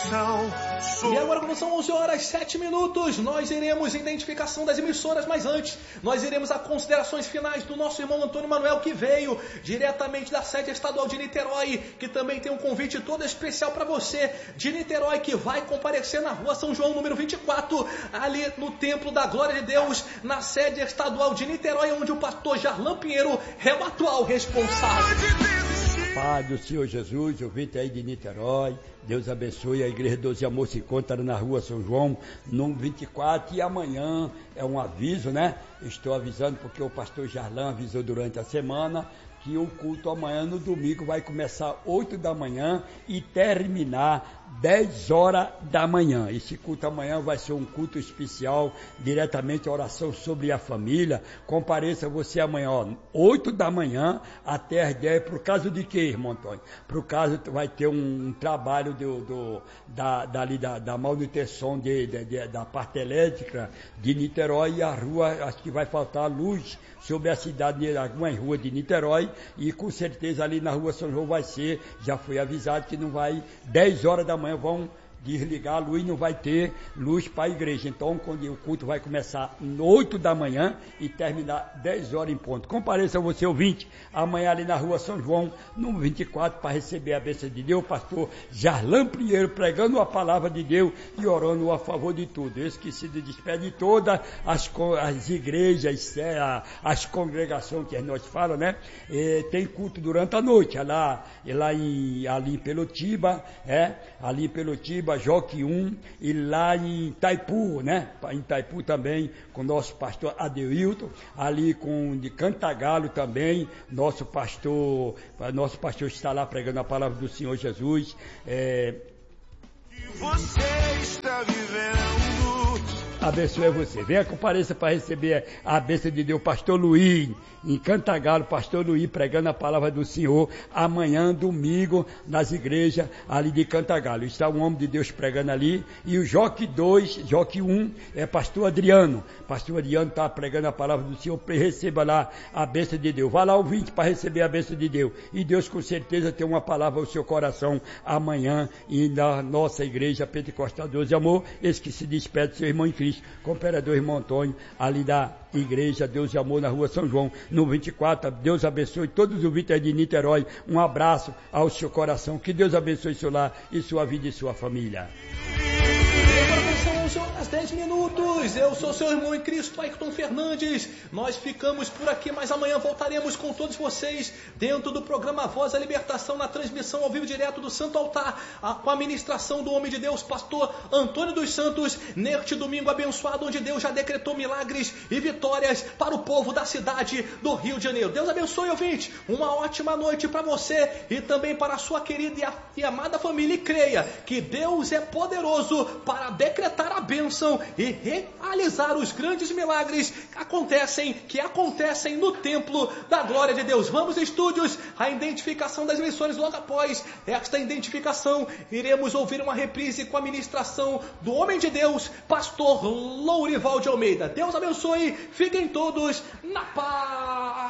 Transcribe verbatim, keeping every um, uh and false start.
coração. E agora, quando são onze horas e sete minutos, nós iremos identificação das emissoras, mas antes, nós iremos a considerações finais do nosso irmão Antônio Manuel, que veio diretamente da sede estadual de Niterói, que também tem um convite todo especial para você de Niterói, que vai comparecer na rua São João, número vinte e quatro, ali no Templo da Glória de Deus, na sede estadual de Niterói, onde o pastor Jarlan Pinheiro é o atual responsável. Pai do Senhor Jesus, ouvinte aí de Niterói, Deus abençoe. A Igreja doze Amor se encontra na rua São João, número vinte e quatro, e amanhã é um aviso, né? Estou avisando porque o pastor Jarlan avisou durante a semana que o culto amanhã no domingo vai começar oito da manhã e terminar dez horas da manhã. Esse culto amanhã vai ser um culto especial, diretamente a oração sobre a família. Compareça você amanhã, ó, oito da manhã até as dez. Por causa de quê, irmão Antônio? Por causa vai ter um, um trabalho do, do, da, dali, da, da manutenção de, de, de, da parte elétrica de Niterói, e a rua, acho que vai faltar luz sobre a cidade, de algumas ruas de Niterói, e com certeza ali na rua São João vai ser, já foi avisado que não vai, dez horas da manhã vão desligar a luz, não vai ter luz para a igreja. Então, quando o culto vai começar oito da manhã e terminar dez horas em ponto. Compareça você, ouvinte, amanhã ali na rua São João, número vinte e quatro, para receber a bênção de Deus, o pastor Jarlan Pinheiro, pregando a palavra de Deus e orando a favor de tudo. Esse que se despede de todas as, as igrejas, as congregações que nós falamos, né? E tem culto durante a noite, lá, lá em, ali em Pelotiba, é, ali em Pelotiba, Joque um, e lá em Itaipu, né? Em Itaipu também, com o nosso pastor Adeilton, ali com de Cantagalo também, nosso pastor, nosso pastor está lá pregando a palavra do Senhor Jesus. É... Você está vivendo. Abençoe você. Venha, compareça para receber a bênção de Deus, pastor Luiz, em Cantagalo, pastor Luiz pregando a palavra do Senhor, amanhã, domingo, nas igrejas ali de Cantagalo. Está um homem de Deus pregando ali, e o Joque dois, Joque um, é pastor Adriano. Pastor Adriano está pregando a palavra do Senhor, receba lá a bênção de Deus. Vá lá, ouvinte, para receber a bênção de Deus. E Deus com certeza tem uma palavra ao seu coração amanhã, e na nossa igreja Pentecostal doze Amor, esse que se despede, seu irmão em Cristo, com o imperador irmão Antônio, ali da igreja Deus e Amor na rua São João, no vinte e quatro. Deus abençoe todos os ouvintes de Niterói. Um abraço ao seu coração. Que Deus abençoe seu lar e sua vida e sua família. onze horas dez minutos, eu sou seu irmão em Cristo, Ayrton Fernandes. Nós ficamos por aqui, mas amanhã voltaremos com todos vocês dentro do programa Voz da Libertação, na transmissão ao vivo direto do Santo Altar, a, com a ministração do homem de Deus, pastor Antônio dos Santos, neste domingo abençoado, onde Deus já decretou milagres e vitórias para o povo da cidade do Rio de Janeiro. Deus abençoe, ouvinte, uma ótima noite para você e também para a sua querida e, a, e amada família, e creia que Deus é poderoso para decretar a bênção e realizar os grandes milagres que acontecem, que acontecem no templo da glória de Deus. Vamos, estúdios, a identificação das emissoras. Logo após esta identificação, iremos ouvir uma reprise com a ministração do homem de Deus, pastor Lourival de Almeida. Deus abençoe, fiquem todos na paz.